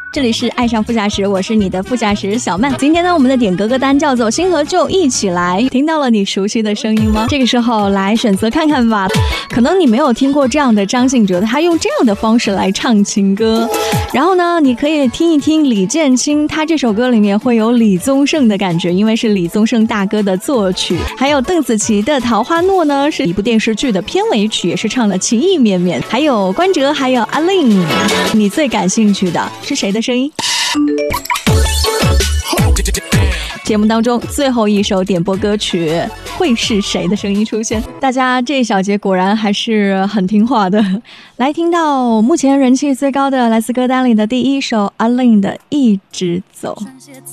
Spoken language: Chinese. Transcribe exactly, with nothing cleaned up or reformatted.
这里是爱上副驾驶，我是你的副驾驶小曼。今天呢，我们的点歌歌单叫做星河就一起来。听到了你熟悉的声音吗？这个时候来选择看看吧。可能你没有听过这样的张信哲，他用这样的方式来唱情歌。然后呢，你可以听一听李建清，他这首歌里面会有李宗盛的感觉，因为是李宗盛大哥的作曲。还有邓紫棋的《桃花诺》呢，是一部电视剧的片尾曲，也是唱的情意绵绵。还有关喆，还有阿令。你最感兴趣的是谁的声音？节目当中最后一首点播歌曲会是谁的声音出现？大家这一小节果然还是很听话的。来听到目前人气最高的来自歌单里的第一首阿令的《一直走》。